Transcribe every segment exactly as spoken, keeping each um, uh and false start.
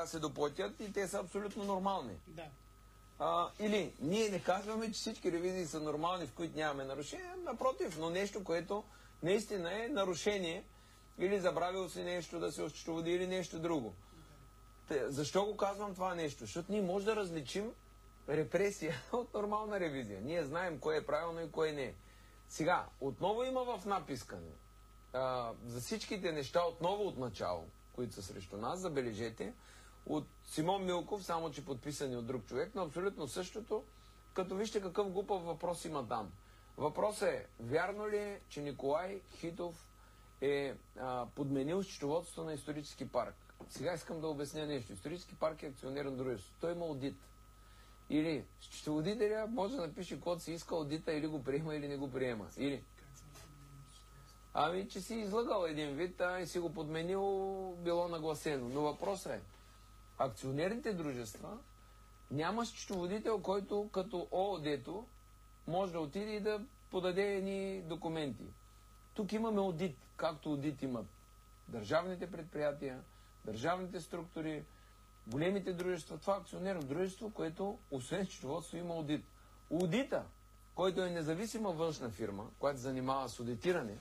трябва да се доплатят и те са абсолютно нормални. Да. А, или ние не казваме, че всички ревизии са нормални, в които нямаме нарушения, напротив, но нещо, което наистина е нарушение, или забравил си нещо да се осчетоводи, или нещо друго. Те, защо го казвам това нещо? Защото ние може да различим репресия от нормална ревизия. Ние знаем кое е правилно и кое не е. Сега, отново има в напискане а, за всичките неща, отново от начало, които са срещу нас, забележете, от Симон Милков, само че подписани от друг човек, но абсолютно същото, като вижте какъв глупав въпрос има там. Въпросът е, вярно ли е, че Николай Хитов е а, подменил счетоводството на исторически парк? Сега искам да обясня нещо. Исторически парк е акционерно дружество. Той има аудит. Или счетоводителя може да напише каквото си иска, аудита или го приема, или не го приема. Или... Ами, че си излъгал един вид, а и си го подменил, било нагласено. Но въпросът е, акционерните дружества няма счетоводител, който като ООД-то може да отиде и да подаде едни документи. Тук имаме аудит, както аудит имат държавните предприятия, държавните структури, големите дружества. Това акционерно дружество, което освен счетоводство има аудит. Аудита, който е независима външна фирма, която се занимава с аудитиране,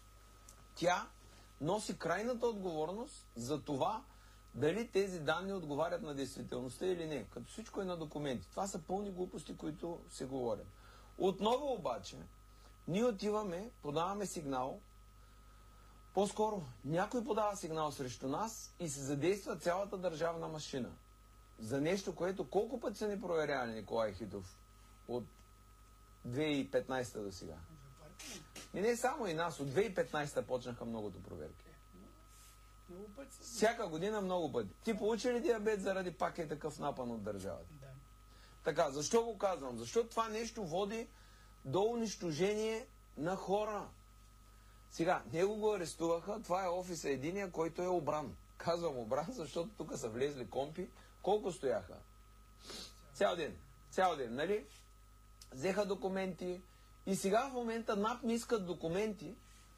тя носи крайната отговорност за това дали тези данни отговарят на действителността или не. Като всичко е на документи. Това са пълни глупости, които се говорят. Отново обаче, ние отиваме, подаваме сигнал, по-скоро някой подава сигнал срещу нас и се задейства цялата държавна машина. За нещо, което колко пъти са ни проверявали Николай Хитов от две хиляди и петнадесета до сега? И не само и нас, от две хиляди и петнадесета почнаха многото проверки. Много пъти. Всяка година много пъти. Ти получи ли диабет заради пак е такъв напън от държавата? Да. Така, защо го казвам? Защото това нещо води до унищожение на хора. Сега, него го арестуваха, това е офиса единия, който е обран. Казвам обран, защото тук са влезли компи. Колко стояха? Цял ден. Цял ден, нали? Взеха документи и сега в момента НАП не искат документи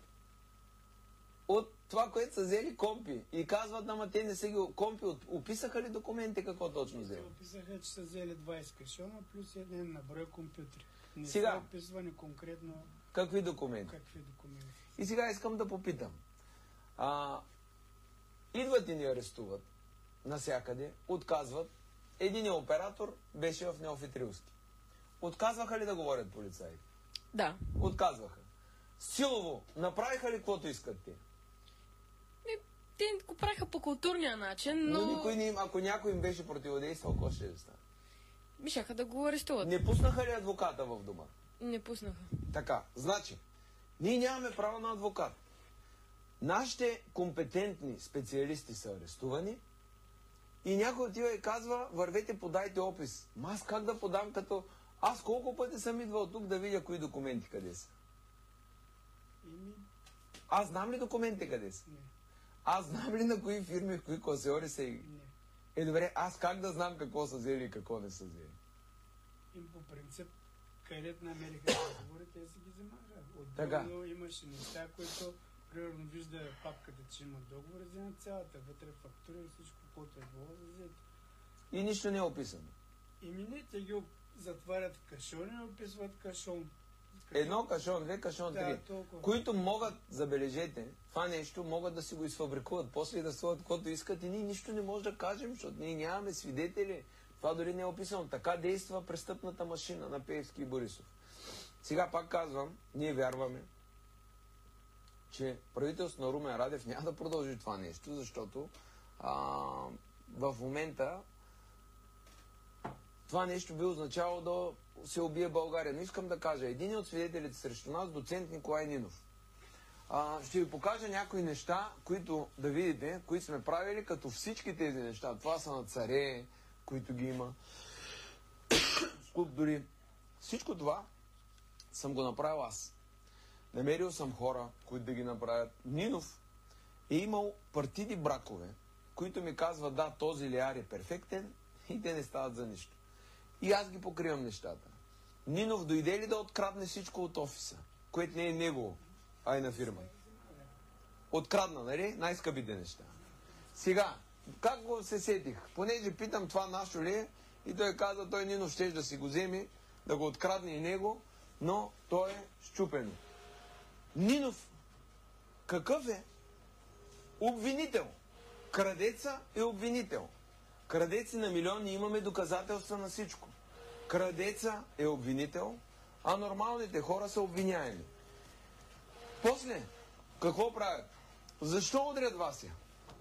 от това, което са взели компи. И казват, ама те не са ги компи. Описаха ли документи какво точно взели? Те описаха, че са взели двадесет кашона плюс един наброй компютри. Не сега, са описвани конкретно какви документи. Какви документи. И сега искам да попитам. А, идват и ни арестуват насякъде, отказват. Един оператор беше в Неофитрилски. Отказваха ли да говорят полицаите? Да. Отказваха. Силово направиха ли каквото искат те? Те го правиха по културния начин, но... Но никой не им, ако някой им беше противодействал, какво ще стане? Мишаха да го арестуват. Не пуснаха ли адвоката в дома? Не пуснаха. Така, значи, ние нямаме право на адвокат. Нашите компетентни специалисти са арестувани и някой отива и казва, вървете, подайте опис. Ма аз как да подам, като... Аз колко пъти съм идвал тук да видя кои документи къде са? Ими... Аз знам ли документи къде са? Не. Аз знам ли на кои фирми, в кои класьори са и... Не. Е, добре, аз как да знам какво са взели и какво не са взели? Им по принцип, където намериха договори, те си ги вземаха. Отделно имаше неща, които, примерно, вижда папката, че има договори, вземат цялата, вътре фактури и всичко, което е било за взето. И нищо не е описано. Ими не, те ги затварят в кашони и описват кашон. Едно кашон, две кашон, да, три. толкова. Които могат, забележете, това нещо могат да си го изфабрикуват, после да слагат каквото искат и ние нищо не може да кажем, защото ние нямаме свидетели. Това дори не е описано. Така действа престъпната машина на Пеевски и Борисов. Сега пак казвам, ние вярваме, че правителството на Румен Радев няма да продължи това нещо, защото а, в момента това нещо би означало да се убие България. Но искам да кажа, един от свидетелите срещу нас, доцент Николай Нинов. А, ще ви покажа някои неща, които да видите, които сме правили, като всички тези неща. Това са на царе, които ги има. Скулптури. Всичко това съм го направил аз. Намерил съм хора, които да ги направят. Нинов е имал партиди бракове, които ми казват, да, този лиар е перфектен и те не стават за нищо. И аз ги покривам нещата. Нинов дойде ли да открадне всичко от офиса, което не е негово, а е на фирма? Открадна, нали? Най-скъпите неща. Сега, как го се сетих? Понеже питам това нашо ли е, и той каза, той Нино щеш да си го вземе, да го открадне и него, но той е щупено. Нинов, какъв е? Обвинител. Крадеца е обвинител. Крадеци на милиони, имаме доказателства на всичко. Крадеца е обвинител, а нормалните хора са обвиняеми. После, какво правят? Защо удрят Вася?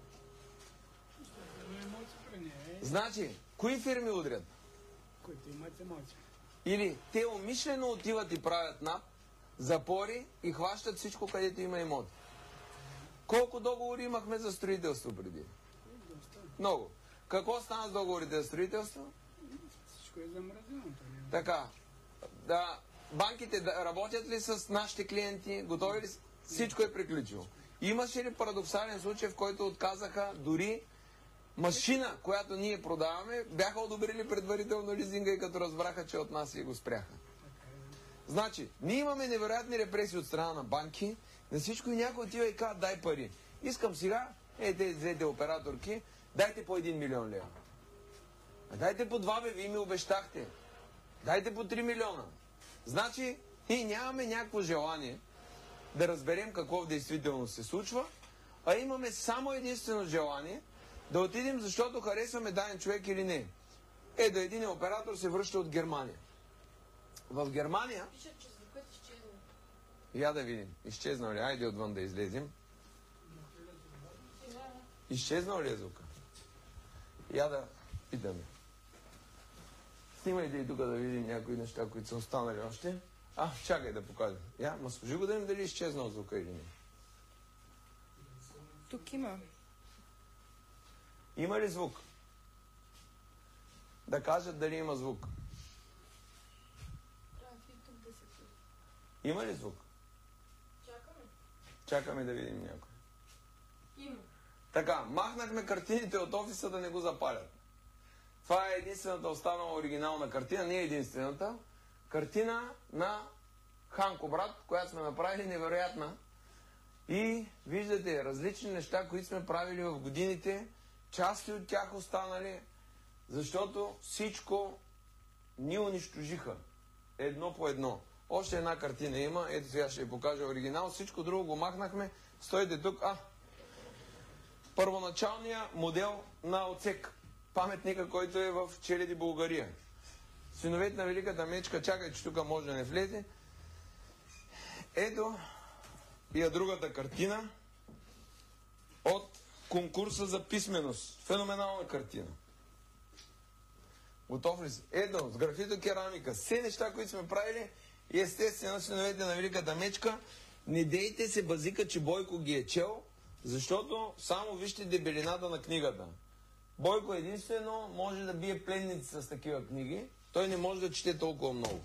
Значи, кои фирми удрят? Които имат емоции. Или те умишлено отиват и правят нап, запори и хващат всичко, където има имоти. Колко договори имахме за строителство преди? Много. Какво стана с договорите за строителство? Всичко е замразено. Така. Да, банките да, работят ли с нашите клиенти? Готови ли? Всичко е приключило. Имаше ли парадоксален случай, в който отказаха дори машина, която ние продаваме, бяха одобрили предварително лизинга и като разбраха, че от нас и го спряха. Значи, ние имаме невероятни репресии от страна на банки, на всичко и някой отива и казва, дай пари. Искам сега, е, тези двете операторки, дайте по един милион лева. А дайте по два, бе, вие ми обещахте. Дайте по три милиона. Значи, и нямаме някакво желание да разберем какво в действителност се случва, а имаме само единствено желание да отидем, защото харесваме даден човек или не. Е, да един оператор се връща от Германия. В Германия... Пишат, че звукът изчезна. Я да видим. Изчезнал ли? Айде отвън да излезем. Изчезнал ли е звука? Я да питаме. Снимайте и тук да видим някои неща, които са останали още. А, чакай да покажа. Я, ма служи го да им дали изчезнал звука или не. Тук има. Има ли звук? Да кажат дали има звук. Има ли звук? Чакаме. Чакаме да видим някой. Има. Така, махнахме картините от офиса да не го запалят. Това е единствената останала оригинална картина, не е единствената. Картина на Ханко брат, която сме направили невероятна. И виждате различни неща, които сме правили в годините. Части от тях останали, защото всичко ни унищожиха. Едно по едно. Още една картина има. Ето сега ще ви покажа оригинал. Всичко друго го махнахме. Стойте тук. А, първоначалният модел на отсек. Паметника, който е в Челеди, България. Синовете на Великата мечка. Чакай, че тук може да не влезе. Ето и е другата картина от конкурса за писменост. Феноменална картина. Готов ли си? Ето, с графито керамика. Все неща, които сме правили, и естествено синовете на Великата мечка. Не дейте се базика, че Бойко ги е чел, защото само вижте дебелината на книгата. Бойко единствено може да бие пленници с такива книги. Той не може да чете толкова много.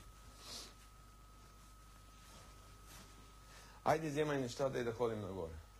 Айде, вземай нещата и да ходим нагоре.